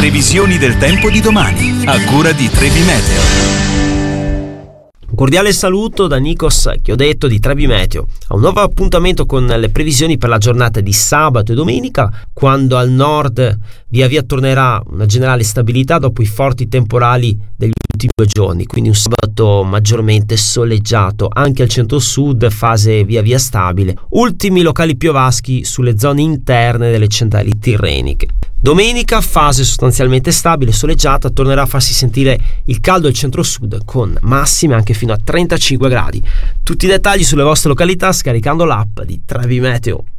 previsioni del tempo di domani, a cura di Trebi Meteo. Un cordiale saluto da Nikos Chiodetto di Trebi Meteo a un nuovo appuntamento con le previsioni per la giornata di sabato e domenica, quando al nord via via tornerà una generale stabilità dopo i forti temporali degli ultimi 2 giorni, quindi un sabato maggiormente soleggiato. Anche al centro-sud fase via via stabile, ultimi locali piovaschi sulle zone interne delle centrali tirreniche. Domenica fase sostanzialmente stabile, soleggiata, tornerà a farsi sentire il caldo al centro-sud con massime anche fino a 35 gradi. Tutti i dettagli sulle vostre località scaricando l'app di Trebi Meteo.